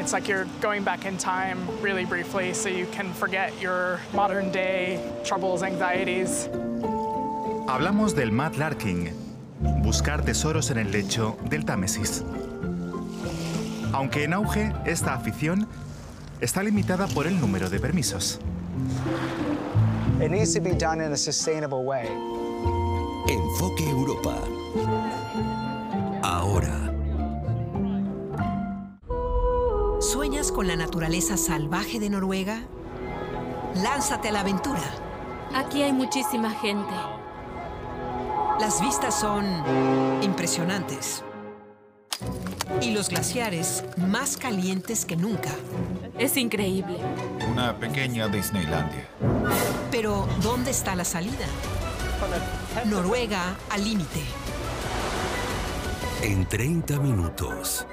It's like you're going back in time really briefly so you can forget your modern day troubles, anxieties. Hablamos del mud larking, buscar tesoros en el lecho del Támesis. Aunque en auge, esta afición está limitada por el número de permisos. It needs to be done in a sustainable way. Enfoque Europa. Ahora. ¿Sueñas con la naturaleza salvaje de Noruega? Lánzate a la aventura. Aquí hay muchísima gente. Las vistas son impresionantes. Y los glaciares más calientes que nunca. Es increíble. Una pequeña Disneylandia. Pero, ¿dónde está la salida? Noruega al límite. En 30 minutos.